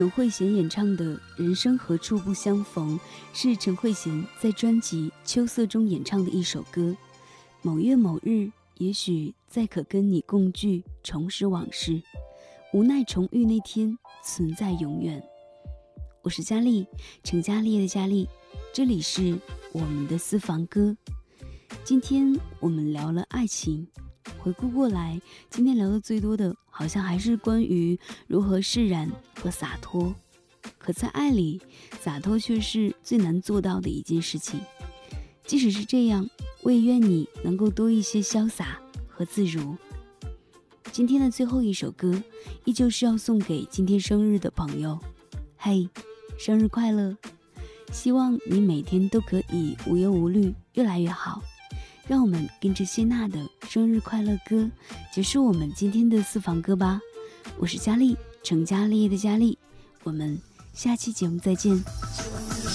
陈慧娴演唱的《人生何处不相逢》是陈慧娴在专辑《秋色》中演唱的一首歌。某月某日，也许再可跟你共聚，重拾往事，无奈重遇那天存在永远。我是佳丽，成家立业的佳丽，这里是我们的私房歌。今天我们聊了爱情，回顾过来，今天聊的最多的好像还是关于如何释然和洒脱。可在爱里，洒脱却是最难做到的一件事情。即使是这样，我也愿你能够多一些潇洒和自如。今天的最后一首歌，依旧是要送给今天生日的朋友。嘿，生日快乐！希望你每天都可以无忧无虑，越来越好。让我们跟着谢娜的生日快乐歌结束我们今天的私房歌吧。我是佳丽，成家立业的佳丽，我们下期节目再见。